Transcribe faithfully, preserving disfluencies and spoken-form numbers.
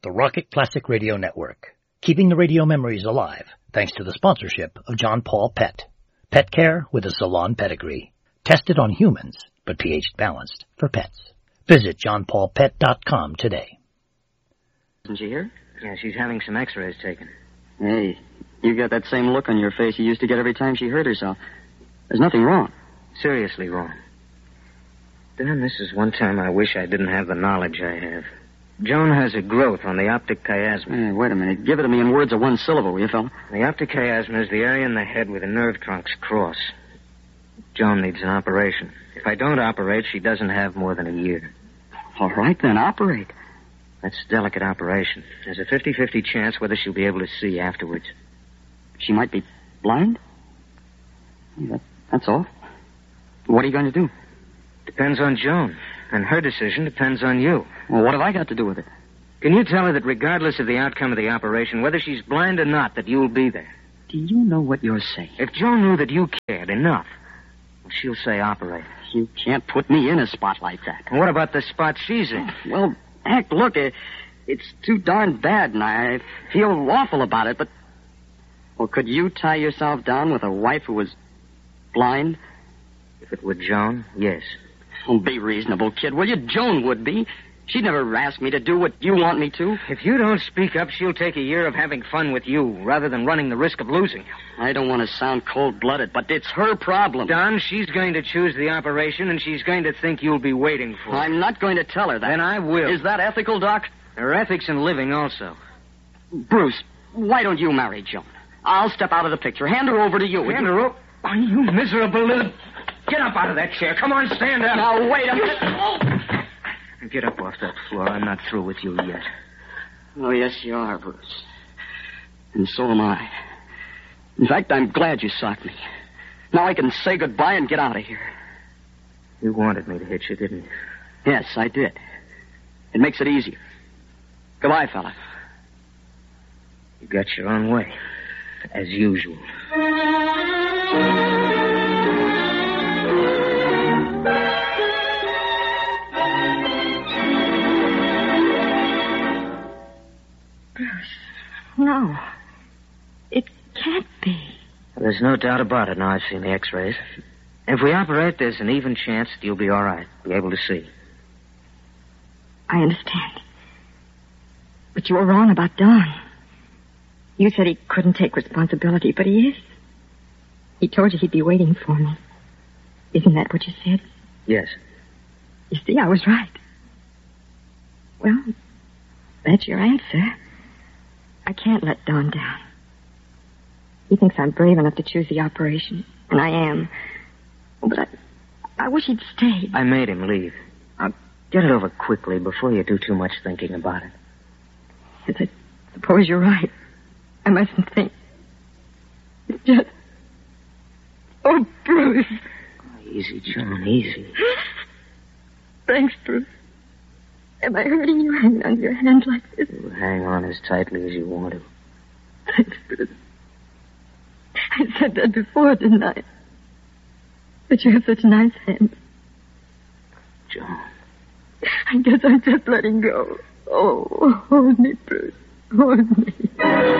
the Rocket Classic Radio Network, keeping the radio memories alive thanks to the sponsorship of John Paul Pet. Pet care with a salon pedigree. Tested on humans, but pH balanced for pets. Visit john paul pet dot com today. Isn't she here? Yeah, she's having some x-rays taken. Hey, you got that same look on your face you used to get every time she hurt herself. There's nothing wrong. Seriously wrong. Dan, this is one time I wish I didn't have the knowledge I have. Joan has a growth on the optic chiasma. Hey, wait a minute. Give it to me in words of one syllable, will you, fella? The optic chiasma is the area in the head where the nerve trunks cross. Joan needs an operation. If I don't operate, she doesn't have more than a year. All right, then, operate. That's a delicate operation. There's a fifty-fifty chance whether she'll be able to see afterwards. She might be blind? That, that's all. What are you going to do? Depends on Joan. And her decision depends on you. Well, what have I got to do with it? Can you tell her that regardless of the outcome of the operation, whether she's blind or not, that you'll be there? Do you know what you're saying? If Joan knew that you cared enough, well, she'll say operate. You can't put me in a spot like that. And what about the spot she's in? Well, heck, look, it, it's too darn bad, and I feel awful about it, but... Well, could you tie yourself down with a wife who was blind? If it were Joan, yes. Oh, be reasonable, kid, will you? Joan would be. She'd never ask me to do what you want me to. If you don't speak up, she'll take a year of having fun with you rather than running the risk of losing you. I don't want to sound cold-blooded, but it's her problem. Don, she's going to choose the operation, and she's going to think you'll be waiting for her. I'm not going to tell her that. Then I will. Is that ethical, Doc? There are ethics in living also. Bruce, why don't you marry Joan? I'll step out of the picture. Hand her over to you. Hand her over? Oh, you miserable little... Get up out of that chair. Come on, stand up. Now, wait a minute. Oh. Get up off that floor. I'm not through with you yet. Oh, yes, you are, Bruce. And so am I. In fact, I'm glad you socked me. Now I can say goodbye and get out of here. You wanted me to hit you, didn't you? Yes, I did. It makes it easier. Goodbye, fella. You got your own way, as usual. No. It can't be. There's no doubt about it now I've seen the x-rays. If we operate, there's an even chance that you'll be all right, be able to see. I understand. But you were wrong about Don. You said he couldn't take responsibility, but he is. He told you he'd be waiting for me. Isn't that what you said? Yes. You see, I was right. Well, that's your answer. I can't let Don down. He thinks I'm brave enough to choose the operation, and I am. But I, I wish he'd stayed. I made him leave. Now, get it over quickly before you do too much thinking about it. Yes, I suppose you're right. I mustn't think. It's just... Oh, Bruce. Oh, easy, Joan, easy. Thanks, Bruce. Am I hurting you hanging on your hand like this? You hang on as tightly as you want to. Thanks, Bruce. I said that before, didn't I? But you have such nice hands. Joan. I guess I'm just letting go. Oh, hold me, Bruce. Hold me.